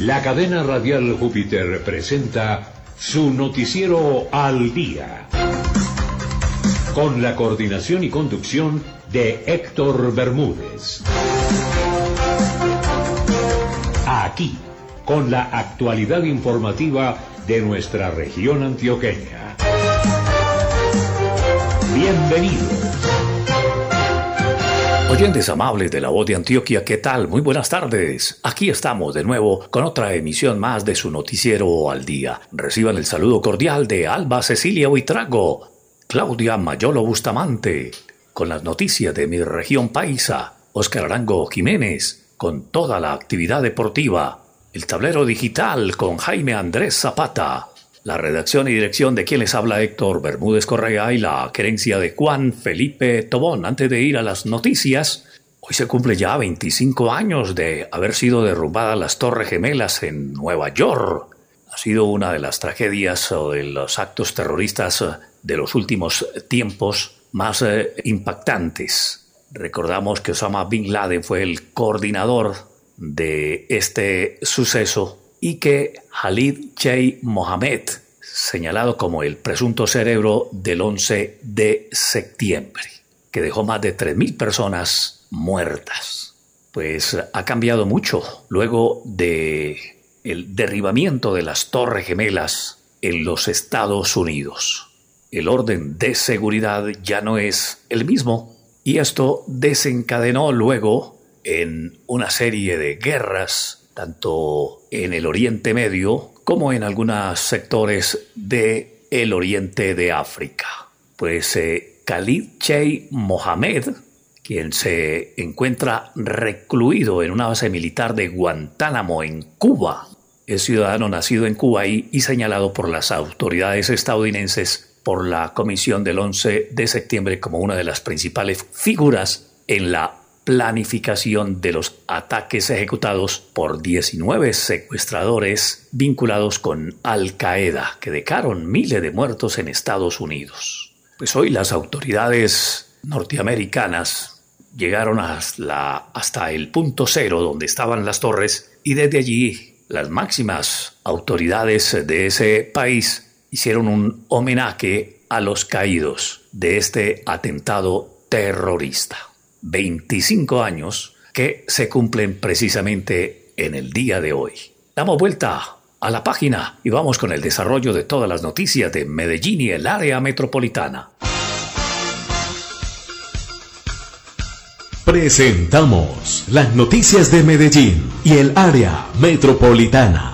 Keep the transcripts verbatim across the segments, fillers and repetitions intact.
La cadena radial Júpiter presenta su noticiero Al Día, con la coordinación y conducción de Héctor Bermúdez. Aquí, con la actualidad informativa de nuestra región antioqueña. Bienvenidos. Oyentes amables de La Voz de Antioquia, ¿qué tal? Muy buenas tardes. Aquí estamos de nuevo con otra emisión más de su noticiero Al Día. Reciban el saludo cordial de Alba Cecilia Huitrago, Claudia Mayolo Bustamante, con las noticias de mi región paisa, Óscar Arango Jiménez, con toda la actividad deportiva, el tablero digital con Jaime Andrés Zapata, la redacción y dirección de quien les habla Héctor Bermúdez Correa y la querencia de Juan Felipe Tobón. Antes de ir a las noticias, hoy se cumple ya veinticinco años de haber sido derrumbadas las Torres Gemelas en Nueva York. Ha sido una de las tragedias o de los actos terroristas de los últimos tiempos más eh, impactantes. Recordamos que Osama Bin Laden fue el coordinador de este suceso y que Khalid Sheikh Mohammed, señalado como el presunto cerebro del once de septiembre, que dejó más de tres mil personas muertas. Pues ha cambiado mucho luego de el derribamiento de las Torres Gemelas en los Estados Unidos. El orden de seguridad ya no es el mismo y esto desencadenó luego en una serie de guerras tanto en el Oriente Medio como en algunos sectores del Oriente de África. Pues eh, Khalid Sheikh Mohammed, quien se encuentra recluido en una base militar de Guantánamo en Cuba, es ciudadano nacido en Cuba y, y señalado por las autoridades estadounidenses por la comisión del once de septiembre como una de las principales figuras en la planificación de los ataques ejecutados por diecinueve secuestradores vinculados con Al-Qaeda, que dejaron miles de muertos en Estados Unidos. Pues hoy las autoridades norteamericanas llegaron hasta, la, hasta el punto cero donde estaban las torres y desde allí las máximas autoridades de ese país hicieron un homenaje a los caídos de este atentado terrorista. veinticinco años que se cumplen precisamente en el día de hoy. Damos vuelta a la página y vamos con el desarrollo de todas las noticias de Medellín y el área metropolitana. Presentamos las noticias de Medellín y el área metropolitana.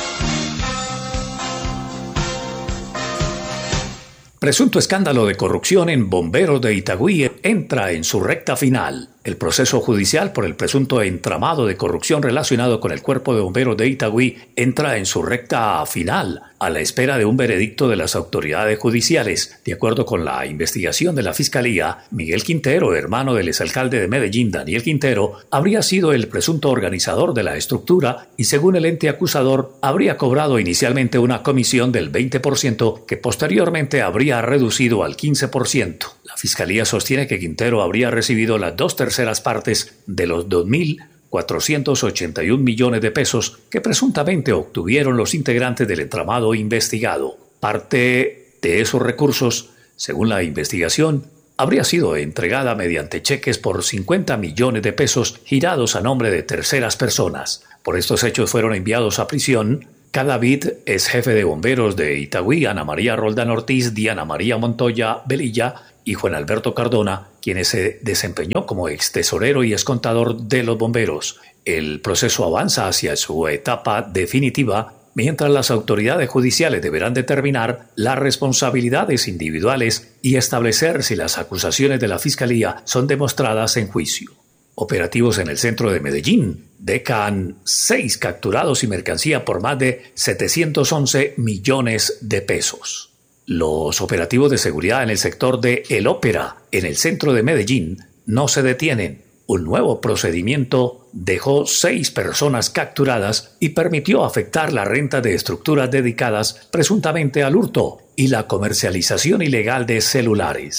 Presunto escándalo de corrupción en Bomberos de Itagüí entra en su recta final. El proceso judicial por el presunto entramado de corrupción relacionado con el Cuerpo de Bomberos de Itagüí entra en su recta final, a la espera de un veredicto de las autoridades judiciales. De acuerdo con la investigación de la Fiscalía, Miguel Quintero, hermano del exalcalde de Medellín, Daniel Quintero, habría sido el presunto organizador de la estructura y, según el ente acusador, habría cobrado inicialmente una comisión del veinte por ciento que posteriormente habría reducido al quince por ciento. La Fiscalía sostiene que Quintero habría recibido las dos terceras partes de los dos mil cuatrocientos ochenta y un millones de pesos que presuntamente obtuvieron los integrantes del entramado investigado. Parte de esos recursos, según la investigación, habría sido entregada mediante cheques por cincuenta millones de pesos girados a nombre de terceras personas. Por estos hechos fueron enviados a prisión Cadavid, ex jefe de bomberos de Itagüí, Ana María Roldán Ortiz, Diana María Montoya Velilla y Juan Alberto Cardona, quienes se desempeñó como ex tesorero y ex contador de los bomberos. El proceso avanza hacia su etapa definitiva, mientras las autoridades judiciales deberán determinar las responsabilidades individuales y establecer si las acusaciones de la Fiscalía son demostradas en juicio. Operativos en el centro de Medellín dejan seis capturados y mercancía por más de setecientos once millones de pesos. Los operativos de seguridad en el sector de El Ópera, en el centro de Medellín, no se detienen. Un nuevo procedimiento dejó seis personas capturadas y permitió afectar la renta de estructuras dedicadas presuntamente al hurto y la comercialización ilegal de celulares.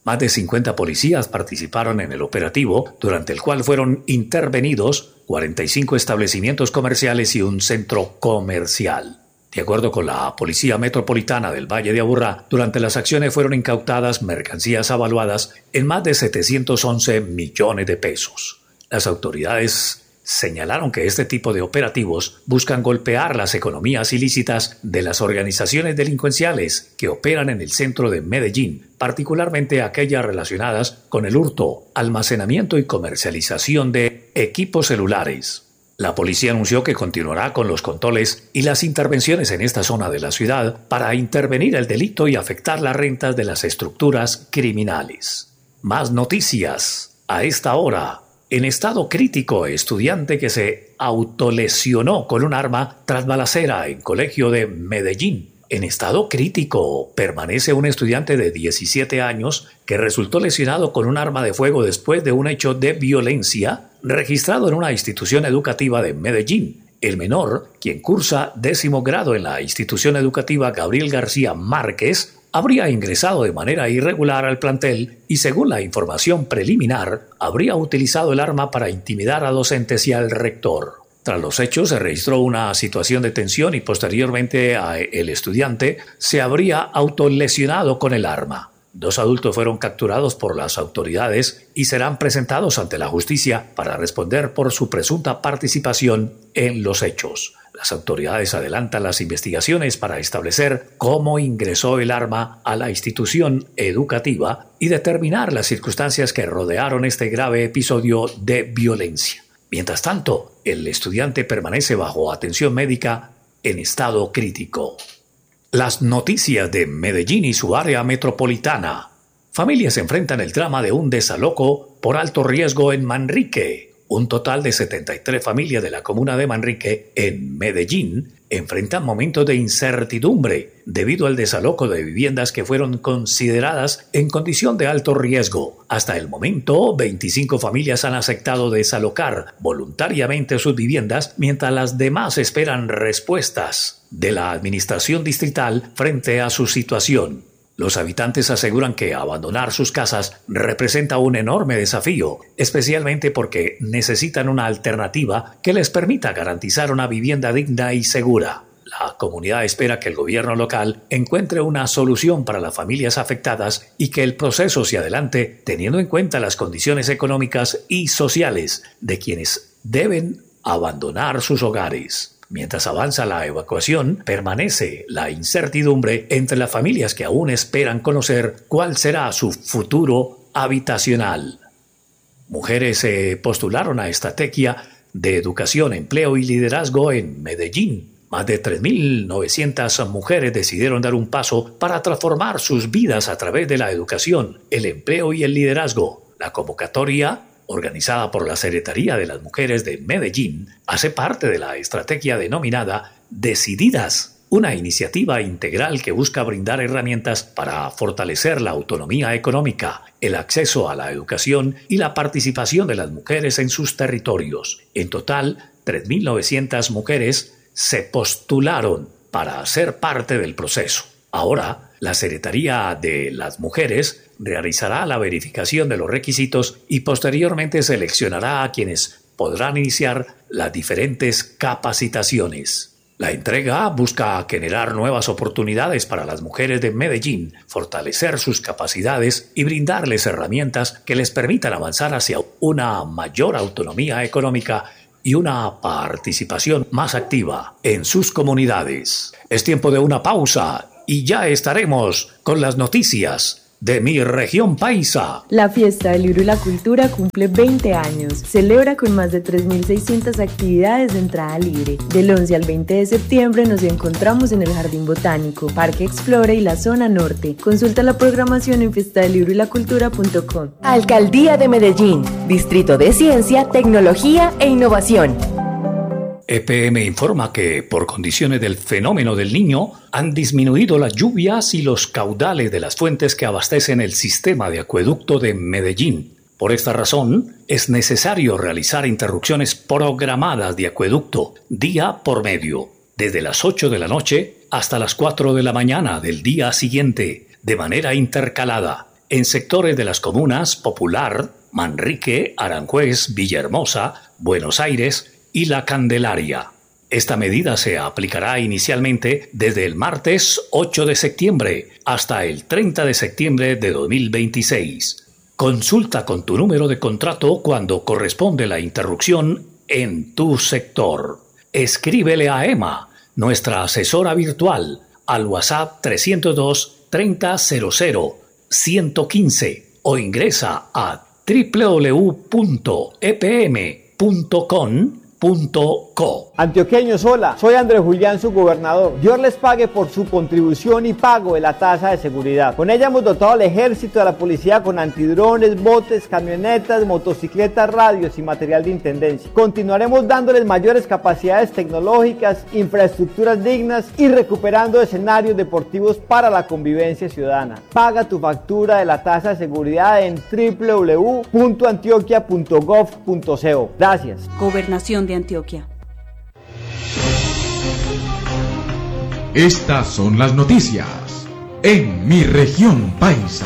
Más de cincuenta policías participaron en el operativo, durante el cual fueron intervenidos cuarenta y cinco establecimientos comerciales y un centro comercial. De acuerdo con la Policía Metropolitana del Valle de Aburrá, durante las acciones fueron incautadas mercancías avaluadas en más de setecientos once millones de pesos. Las autoridades señalaron que este tipo de operativos buscan golpear las economías ilícitas de las organizaciones delincuenciales que operan en el centro de Medellín, particularmente aquellas relacionadas con el hurto, almacenamiento y comercialización de equipos celulares. La policía anunció que continuará con los controles y las intervenciones en esta zona de la ciudad para intervenir el delito y afectar las rentas de las estructuras criminales. Más noticias a esta hora. En estado crítico, estudiante que se autolesionó con un arma tras balacera en colegio de Medellín. En estado crítico permanece un estudiante de diecisiete años que resultó lesionado con un arma de fuego después de un hecho de violencia registrado en una institución educativa de Medellín. El menor, quien cursa décimo grado en la institución educativa Gabriel García Márquez, habría ingresado de manera irregular al plantel y, según la información preliminar, habría utilizado el arma para intimidar a docentes y al rector. Tras los hechos se registró una situación de tensión y posteriormente a el estudiante se habría autolesionado con el arma. Dos adultos fueron capturados por las autoridades y serán presentados ante la justicia para responder por su presunta participación en los hechos. Las autoridades adelantan las investigaciones para establecer cómo ingresó el arma a la institución educativa y determinar las circunstancias que rodearon este grave episodio de violencia. Mientras tanto, el estudiante permanece bajo atención médica en estado crítico. Las noticias de Medellín y su área metropolitana. Familias enfrentan el drama de un desalojo por alto riesgo en Manrique. Un total de setenta y tres familias de la comuna de Manrique, en Medellín, enfrentan momentos de incertidumbre debido al desalojo de viviendas que fueron consideradas en condición de alto riesgo. Hasta el momento, veinticinco familias han aceptado desalocar voluntariamente sus viviendas, mientras las demás esperan respuestas de la administración distrital frente a su situación. Los habitantes aseguran que abandonar sus casas representa un enorme desafío, especialmente porque necesitan una alternativa que les permita garantizar una vivienda digna y segura. La comunidad espera que el gobierno local encuentre una solución para las familias afectadas y que el proceso se adelante teniendo en cuenta las condiciones económicas y sociales de quienes deben abandonar sus hogares. Mientras avanza la evacuación, permanece la incertidumbre entre las familias que aún esperan conocer cuál será su futuro habitacional. Mujeres se postularon a estrategia de educación, empleo y liderazgo en Medellín. Más de tres mil novecientas mujeres decidieron dar un paso para transformar sus vidas a través de la educación, el empleo y el liderazgo. La convocatoria, organizada por la Secretaría de las Mujeres de Medellín, hace parte de la estrategia denominada Decididas, una iniciativa integral que busca brindar herramientas para fortalecer la autonomía económica, el acceso a la educación y la participación de las mujeres en sus territorios. En total, tres mil novecientas mujeres se postularon para ser parte del proceso. Ahora, la Secretaría de las Mujeres realizará la verificación de los requisitos y posteriormente seleccionará a quienes podrán iniciar las diferentes capacitaciones. La entrega busca generar nuevas oportunidades para las mujeres de Medellín, fortalecer sus capacidades y brindarles herramientas que les permitan avanzar hacia una mayor autonomía económica y una participación más activa en sus comunidades. Es tiempo de una pausa y ya estaremos con las noticias de mi región paisa. La Fiesta del Libro y la Cultura cumple veinte años. Celebra con más de tres mil seiscientas actividades de entrada libre. Del once al veinte de septiembre nos encontramos en el Jardín Botánico, Parque Explore y la Zona Norte. Consulta la programación en fiesta del libro y la cultura punto com. Alcaldía de Medellín, Distrito de Ciencia, Tecnología e Innovación. E P M informa que, por condiciones del fenómeno del Niño, han disminuido las lluvias y los caudales de las fuentes que abastecen el sistema de acueducto de Medellín. Por esta razón, es necesario realizar interrupciones programadas de acueducto, día por medio, desde las ocho de la noche hasta las cuatro de la mañana del día siguiente, de manera intercalada. en sectores de las comunas Popular, Manrique, Aranjuez, Villahermosa, Buenos Aires y La Candelaria. Esta medida se aplicará inicialmente desde el martes ocho de septiembre hasta el treinta de septiembre de dos mil veintiséis. Consulta con tu número de contrato cuando corresponde la interrupción en tu sector. Escríbele a Emma, nuestra asesora virtual, al WhatsApp trescientos dos, treinta, cero cero, ciento quince o ingresa a doble u doble u doble u punto e p m punto com punto co. Antioqueños, hola, soy Andrés Julián, su gobernador. Dios les pague por su contribución y pago de la tasa de seguridad. Con ella hemos dotado al ejército de la policía con antidrones, botes, camionetas, motocicletas, radios y material de intendencia. Continuaremos dándoles mayores capacidades tecnológicas, infraestructuras dignas y recuperando escenarios deportivos para la convivencia ciudadana. Paga tu factura de la tasa de seguridad en doble u doble u doble u punto antioquia punto gov punto co. Gracias. Gobernación de Antioquia. Estas son las noticias en mi región paisa.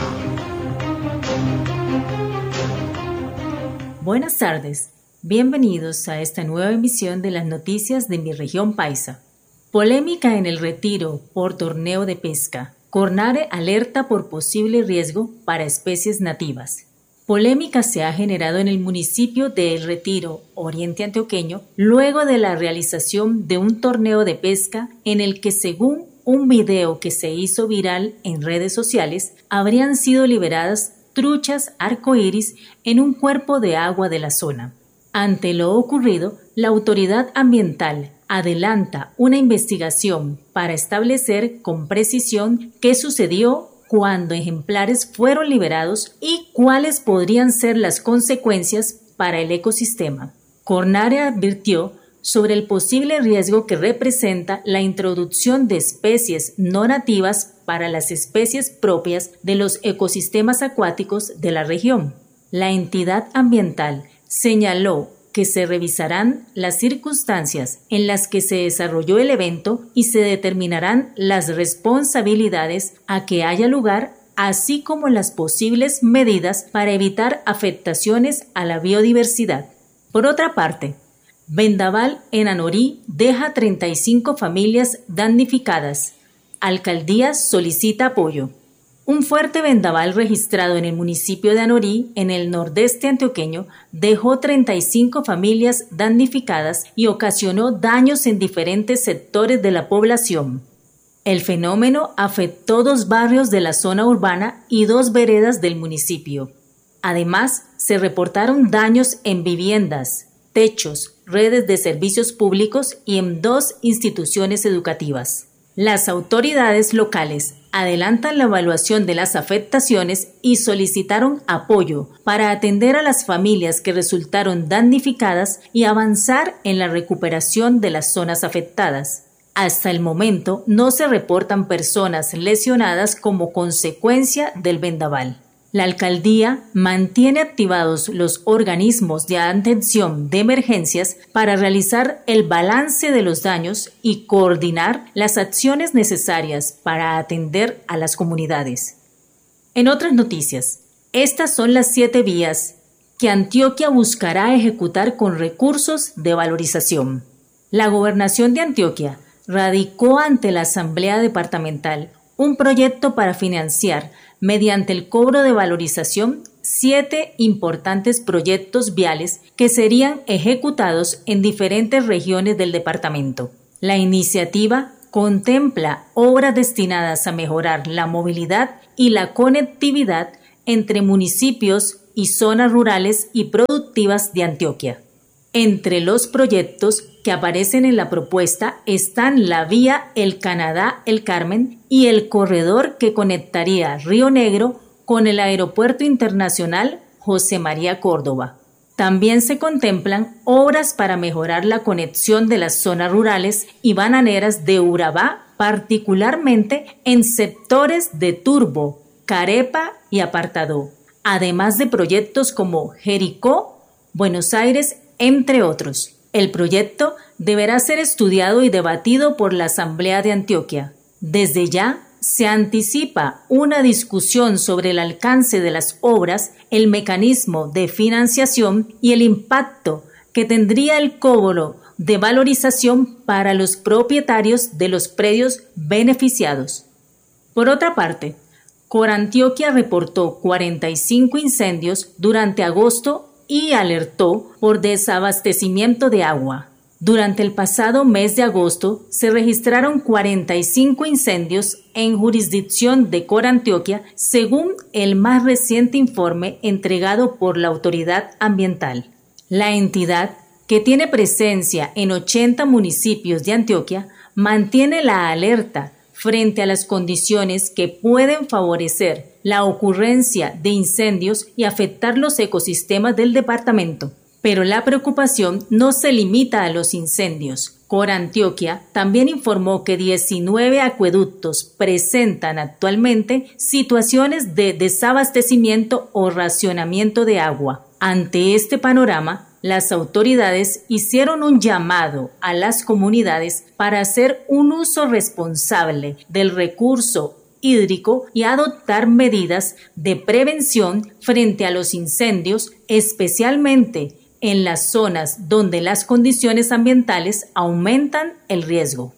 Buenas tardes, bienvenidos a esta nueva emisión de las noticias de mi región paisa. Polémica en el retiro por torneo de pesca. Cornare alerta por posible riesgo para especies nativas. Polémica se ha generado en el municipio de El Retiro, oriente antioqueño, luego de la realización de un torneo de pesca en el que, según un video que se hizo viral en redes sociales, habrían sido liberadas truchas arcoíris en un cuerpo de agua de la zona. Ante lo ocurrido, la autoridad ambiental adelanta una investigación para establecer con precisión qué sucedió, cuándo ejemplares fueron liberados y cuáles podrían ser las consecuencias para el ecosistema. Cornare advirtió sobre el posible riesgo que representa la introducción de especies no nativas para las especies propias de los ecosistemas acuáticos de la región. La entidad ambiental señaló que se revisarán las circunstancias en las que se desarrolló el evento y se determinarán las responsabilidades a que haya lugar, así como las posibles medidas para evitar afectaciones a la biodiversidad. Por otra parte, vendaval en Anorí deja treinta y cinco familias damnificadas. Alcaldía solicita apoyo. Un fuerte vendaval registrado en el municipio de Anorí, en el nordeste antioqueño, dejó treinta y cinco familias damnificadas y ocasionó daños en diferentes sectores de la población. El fenómeno afectó dos barrios de la zona urbana y dos veredas del municipio. Además, se reportaron daños en viviendas, techos, redes de servicios públicos y en dos instituciones educativas. Las autoridades locales adelantan la evaluación de las afectaciones y solicitaron apoyo para atender a las familias que resultaron damnificadas y avanzar en la recuperación de las zonas afectadas. Hasta el momento no se reportan personas lesionadas como consecuencia del vendaval. La alcaldía mantiene activados los organismos de atención de emergencias para realizar el balance de los daños y coordinar las acciones necesarias para atender a las comunidades. En otras noticias, estas son las siete vías que Antioquia buscará ejecutar con recursos de valorización. La Gobernación de Antioquia radicó ante la Asamblea Departamental un proyecto para financiar, mediante el cobro de valorización, siete importantes proyectos viales que serían ejecutados en diferentes regiones del departamento. La iniciativa contempla obras destinadas a mejorar la movilidad y la conectividad entre municipios y zonas rurales y productivas de Antioquia. Entre los proyectos que aparecen en la propuesta están la vía El Canadá-El Carmen y el corredor que conectaría Río Negro con el Aeropuerto Internacional José María Córdoba. También se contemplan obras para mejorar la conexión de las zonas rurales y bananeras de Urabá, particularmente en sectores de Turbo, Carepa y Apartadó, además de proyectos como Jericó, Buenos Aires, entre otros. El proyecto deberá ser estudiado y debatido por la Asamblea de Antioquia. Desde ya se anticipa una discusión sobre el alcance de las obras, el mecanismo de financiación y el impacto que tendría el cobro de valorización para los propietarios de los predios beneficiados. Por otra parte, Corantioquia reportó cuarenta y cinco incendios durante agosto y alertó por desabastecimiento de agua. Durante el pasado mes de agosto se registraron cuarenta y cinco incendios en jurisdicción de Corantioquia, según el más reciente informe entregado por la autoridad ambiental. La entidad, que tiene presencia en ochenta municipios de Antioquia, mantiene la alerta frente a las condiciones que pueden favorecer la ocurrencia de incendios y afectar los ecosistemas del departamento. Pero la preocupación no se limita a los incendios. Corantioquia también informó que diecinueve acueductos presentan actualmente situaciones de desabastecimiento o racionamiento de agua. Ante este panorama, las autoridades hicieron un llamado a las comunidades para hacer un uso responsable del recurso hídrico y adoptar medidas de prevención frente a los incendios, especialmente en las zonas donde las condiciones ambientales aumentan el riesgo.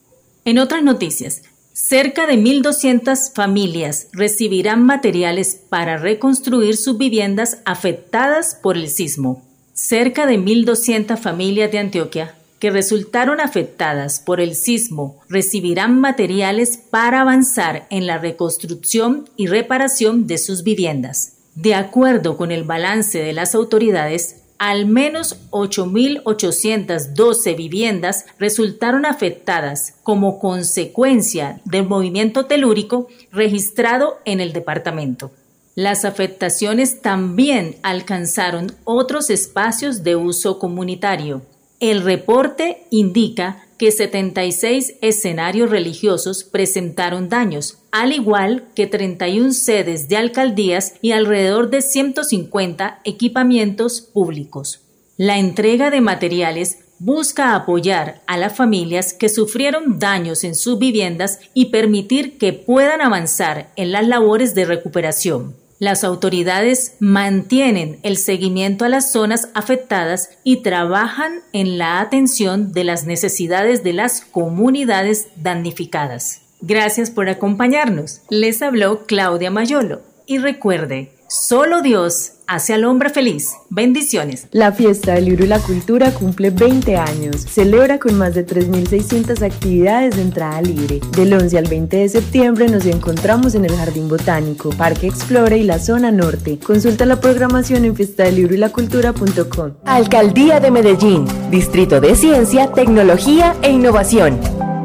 En otras noticias, cerca de mil doscientas familias recibirán materiales para reconstruir sus viviendas afectadas por el sismo. Cerca de mil doscientas familias de Antioquia que resultaron afectadas por el sismo recibirán materiales para avanzar en la reconstrucción y reparación de sus viviendas. De acuerdo con el balance de las autoridades, al menos ocho mil ochocientas doce viviendas resultaron afectadas como consecuencia del movimiento telúrico registrado en el departamento. Las afectaciones también alcanzaron otros espacios de uso comunitario. El reporte indica que setenta y seis escenarios religiosos presentaron daños, al igual que treinta y una sedes de alcaldías y alrededor de ciento cincuenta equipamientos públicos. La entrega de materiales busca apoyar a las familias que sufrieron daños en sus viviendas y permitir que puedan avanzar en las labores de recuperación. Las autoridades mantienen el seguimiento a las zonas afectadas y trabajan en la atención de las necesidades de las comunidades damnificadas. Gracias por acompañarnos. Les habló Claudia Mayolo. Y recuerde, solo Dios hace al hombre feliz. Bendiciones. La Fiesta del Libro y la Cultura cumple veinte años. Celebra con más de tres mil seiscientas actividades de entrada libre. Del once al veinte de septiembre nos encontramos en el Jardín Botánico, Parque Explore y la zona norte. Consulta la programación en fiesta del libro y la cultura punto com. Alcaldía de Medellín, Distrito de Ciencia, Tecnología e Innovación.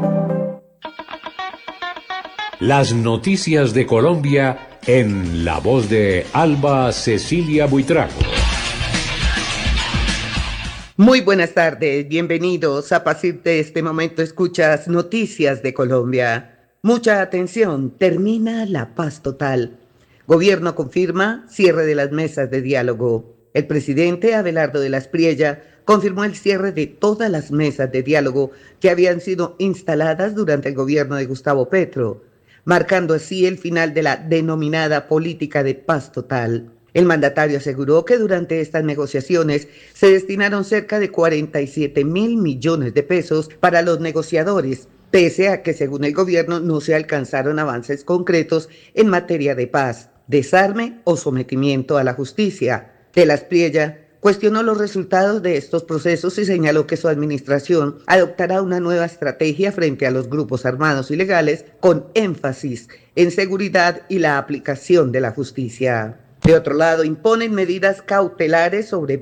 Las noticias de Colombia en la voz de Alba Cecilia Buitrago. Muy buenas tardes, bienvenidos. A partir de este momento escuchas Noticias de Colombia. Mucha atención, termina la paz total. Gobierno confirma cierre de las mesas de diálogo. El presidente Abelardo de la Espriella confirmó el cierre de todas las mesas de diálogo que habían sido instaladas durante el gobierno de Gustavo Petro, marcando así el final de la denominada política de paz total. El mandatario aseguró que durante estas negociaciones se destinaron cerca de cuarenta y siete mil millones de pesos para los negociadores, pese a que según el gobierno no se alcanzaron avances concretos en materia de paz, desarme o sometimiento a la justicia. De la Espriella cuestionó los resultados de estos procesos y señaló que su administración adoptará una nueva estrategia frente a los grupos armados ilegales con énfasis en seguridad y la aplicación de la justicia. De otro lado, imponen medidas cautelares sobre